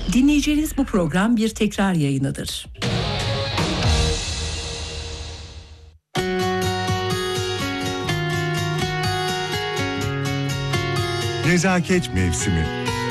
Dinleyeceğiniz bu program bir tekrar yayınıdır. Nezaket mevsimi.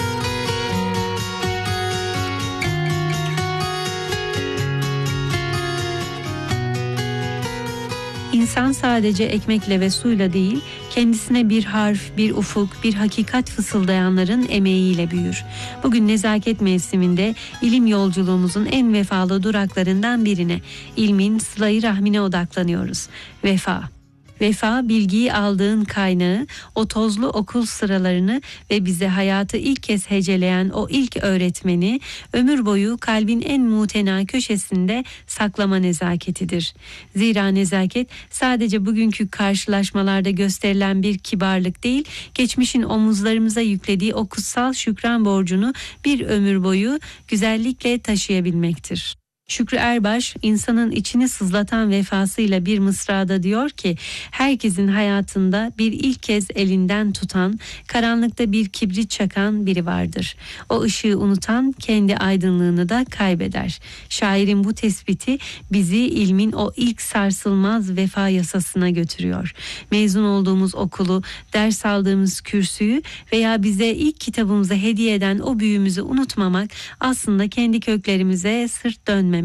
İnsan sadece ekmekle ve suyla değil, kendisine bir harf, bir ufuk, bir hakikat fısıldayanların emeğiyle büyür. Bugün nezaket mevsiminde ilim yolculuğumuzun en vefalı duraklarından birine, ilmin sıla-i rahmine odaklanıyoruz. Vefa. Vefa, bilgiyi aldığın kaynağı, o tozlu okul sıralarını ve bize hayatı ilk kez heceleyen o ilk öğretmeni, ömür boyu kalbin en mutena köşesinde saklama nezaketidir. Zira nezaket sadece bugünkü karşılaşmalarda gösterilen bir kibarlık değil, geçmişin omuzlarımıza yüklediği o kutsal şükran borcunu bir ömür boyu güzellikle taşıyabilmektir. Şükrü Erbaş, insanın içini sızlatan vefasıyla bir mısrada diyor ki, herkesin hayatında bir ilk kez elinden tutan, karanlıkta bir kibrit çakan biri vardır. O ışığı unutan kendi aydınlığını da kaybeder. Şairin bu tespiti bizi ilmin o ilk sarsılmaz vefa yasasına götürüyor. Mezun olduğumuz okulu, ders aldığımız kürsüyü veya bize ilk kitabımızı hediye eden o büyüğümüzü unutmamak aslında kendi köklerimize sırt dönmemektir.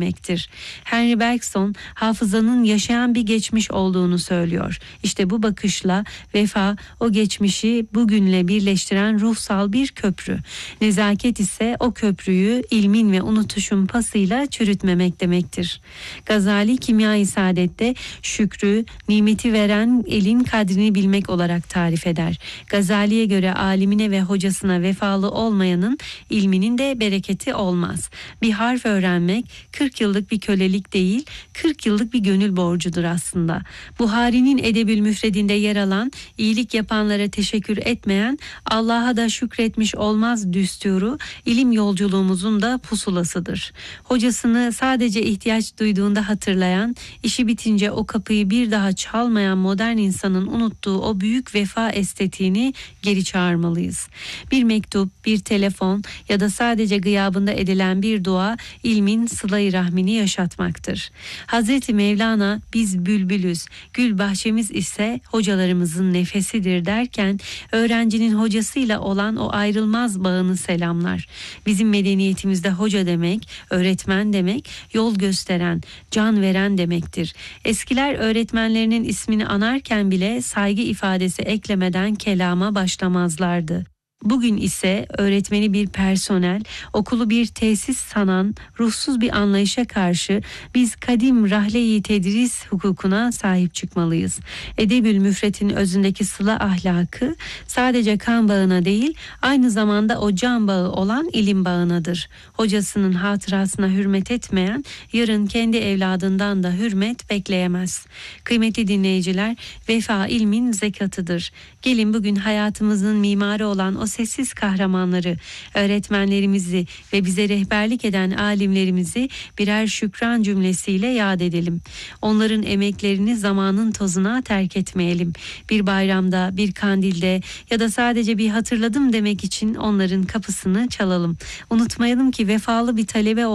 Henry Bergson hafızanın yaşayan bir geçmiş olduğunu söylüyor. İşte bu bakışla vefa o geçmişi bugünle birleştiren ruhsal bir köprü. Nezaket ise o köprüyü ilmin ve unutuşun pasıyla çürütmemek demektir. Gazali Kimya-i Saadet'te şükrü, nimeti veren elin kadrini bilmek olarak tarif eder. Gazali'ye göre alimine ve hocasına vefalı olmayanın ilminin de bereketi olmaz. Bir harf öğrenmek 40 yıllık bir kölelik değil, 40 yıllık bir gönül borcudur aslında. Buhari'nin Edebül Müfredinde yer alan, iyilik yapanlara teşekkür etmeyen, Allah'a da şükretmiş olmaz düsturu, ilim yolculuğumuzun da pusulasıdır. Hocasını sadece ihtiyaç duyduğunda hatırlayan, işi bitince o kapıyı bir daha çalmayan modern insanın unuttuğu o büyük vefa estetiğini geri çağırmalıyız. Bir mektup, bir telefon ya da sadece gıyabında edilen bir dua, ilmin sıla-i rahmini yaşatmaktır. Hazreti Mevlana biz bülbülüz, gül bahçemiz ise hocalarımızın nefesidir derken öğrencinin hocasıyla olan o ayrılmaz bağını selamlar. Bizim medeniyetimizde hoca demek, öğretmen demek, yol gösteren, can veren demektir. Eskiler öğretmenlerinin ismini anarken bile saygı ifadesi eklemeden kelama başlamazlardı. Bugün ise öğretmeni bir personel, okulu bir tesis sanan ruhsuz bir anlayışa karşı biz kadim rahle-i tedris hukukuna sahip çıkmalıyız. Edebül Müfret'in özündeki sıla ahlakı sadece kan bağına değil, aynı zamanda o can bağı olan ilim bağınadır. Hocasının hatırasına hürmet etmeyen, yarın kendi evladından da hürmet bekleyemez. Kıymetli dinleyiciler, vefa ilmin zekatıdır. Gelin bugün hayatımızın mimarı olan o sessiz kahramanları, öğretmenlerimizi ve bize rehberlik eden alimlerimizi birer şükran cümlesiyle yad edelim. Onların emeklerini zamanın tozuna terk etmeyelim. Bir bayramda, bir kandilde ya da sadece bir hatırladım demek için onların kapısını çalalım. Unutmayalım ki vefalı bir talebe